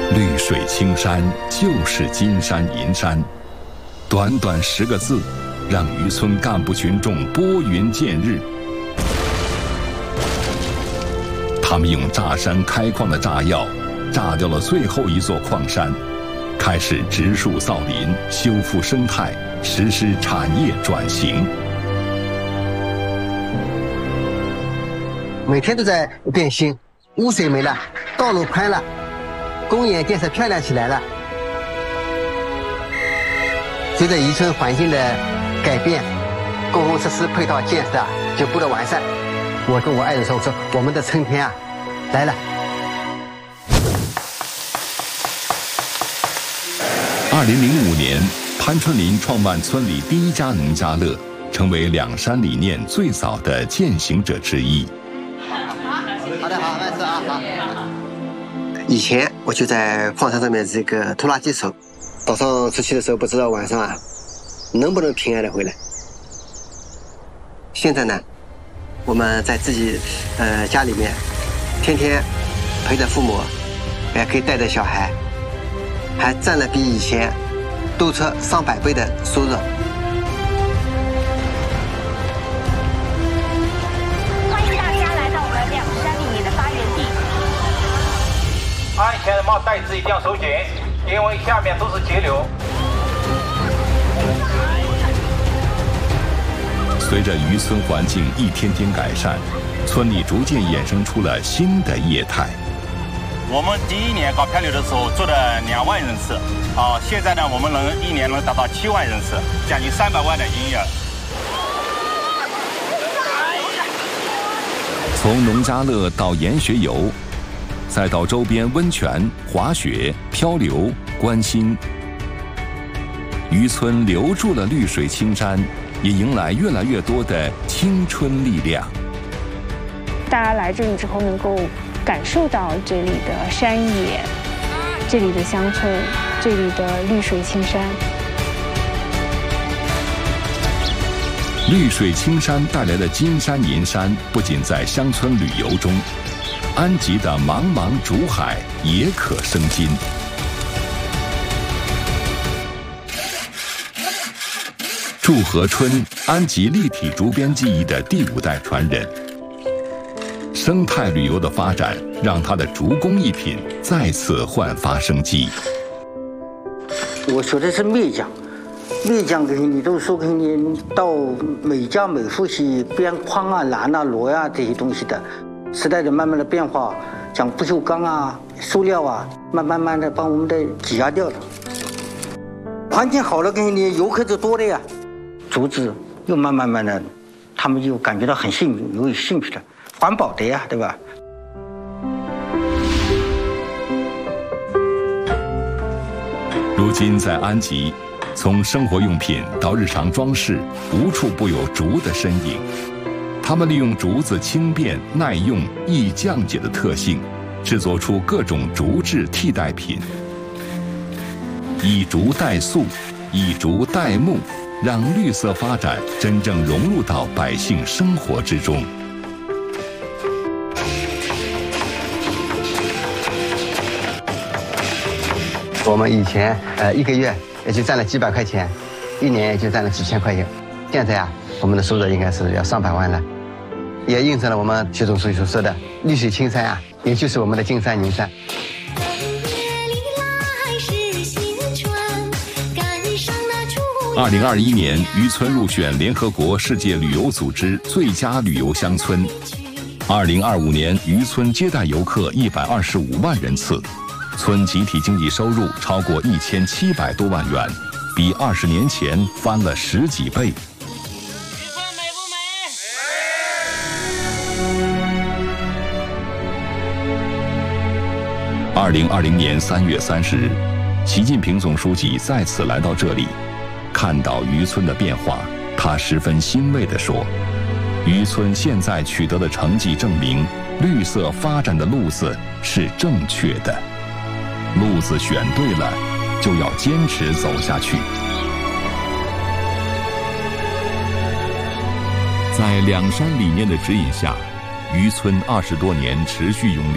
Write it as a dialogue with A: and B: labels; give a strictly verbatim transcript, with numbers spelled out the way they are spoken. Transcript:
A: 绿水青山就是金山银山，短短十个字，让渔村干部群众拨云见日。他们用炸山开矿的炸药，炸掉了最后一座矿山，开始植树造林，修复生态，实施产业转型。
B: 每天都在变新，污水没了，道路宽了，公园建设漂亮起来了。随着渔村环境的改变，公共设施配套建设逐步的完善。我跟我爱人说：“我说我们的春天啊，来了。”
A: 二零零五年，潘春林创办村里第一家农家乐，成为两山理念最早的践行者之一。
B: 好的，好，万事啊，好。以前我就在矿山上面这个拖拉机手，早上出去的时候不知道晚上啊能不能平安的回来。现在呢，我们在自己呃家里面，天天陪着父母，也可以带着小孩，还赚了比以前多出上百倍的收入。
C: 欢迎大家来到我们两山里面的发源地。
D: 安全帽戴子一定要收紧，因为下面都是截流。
A: 随着渔村环境一天天改善，村里逐渐衍生出了新的业态。
E: 我们第一年搞漂流的时候做了两万人次，啊，现在呢，我们能一年能达到七万人次，将近三百万的营业额。
A: 从农家乐到研学游，再到周边温泉、滑雪、漂流、观星，渔村留住了绿水青山，也迎来越来越多的青春力量。
F: 大家来这里之后，能够感受到这里的山野，这里的乡村，这里的绿水青山。
A: 绿水青山带来的金山银山，不仅在乡村旅游中，安吉的茫茫竹海也可生金。祝和春，安吉立体竹编技艺的第五代传人。生态旅游的发展，让他的竹工艺品再次焕发生机。
G: 我学的是篾匠，篾匠给你都说给你到每家每户去编筐啊、篮啊、螺呀、啊、这些东西的。时代的慢慢的变化，像不锈钢啊、塑料啊，慢慢慢的把我们的挤压掉了。环境好了，给你游客就多了呀，竹子又慢慢慢的，他们就感觉到很兴有兴趣了。环保的呀，对吧？
A: 如今在安吉，从生活用品到日常装饰，无处不有竹的身影。他们利用竹子轻便、耐用、易降解的特性，制作出各种竹制替代品，以竹代塑，以竹代木，让绿色发展真正融入到百姓生活之中。
B: 我们以前呃一个月也就赚了几百块钱，一年也就赚了几千块钱。现在啊，我们的收入应该是要上百万了，也印证了我们习总书记所说的“绿水青山”啊，也就是我们的金山银山。
A: 二零二一年，渔村入选联合国世界旅游组织最佳旅游乡村。二零二五年，渔村接待游客一百二十五万人次。村集体经济收入超过一千七百多万元，比二十年前翻了十几倍。
E: 渔村美不
A: 美？二零二零年三月三十日，习近平总书记再次来到这里，看到渔村的变化，他十分欣慰地说：“渔村现在取得的成绩证明，绿色发展的路子是正确的。”路子选对了，就要坚持走下去。在两山理念的指引下，渔村二十多年持续用